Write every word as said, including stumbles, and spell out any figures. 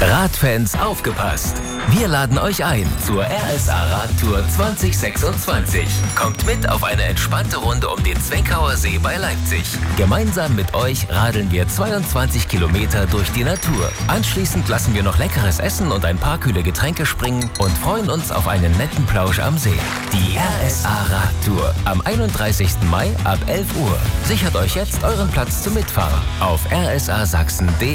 Radfans aufgepasst! Wir laden euch ein zur R S A Radtour zwanzig sechsundzwanzig. Kommt mit auf eine entspannte Runde um den Zwenkauer See bei Leipzig. Gemeinsam mit euch radeln wir zweiundzwanzig Kilometer durch die Natur. Anschließend lassen wir noch leckeres Essen und ein paar kühle Getränke springen und freuen uns auf einen netten Plausch am See. Die R S A Radtour am einunddreißigsten Mai ab elf Uhr. Sichert euch jetzt euren Platz zum Mitfahren auf r s a sachsen punkt d e.